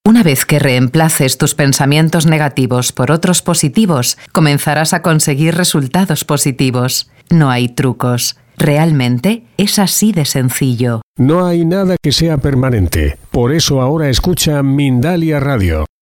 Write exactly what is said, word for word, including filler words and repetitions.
Una vez que reemplaces tus pensamientos negativos por otros positivos, comenzarás a conseguir resultados positivos. No hay trucos. Realmente es así de sencillo. No hay nada que sea permanente. Por eso ahora escucha Mindalia Radio.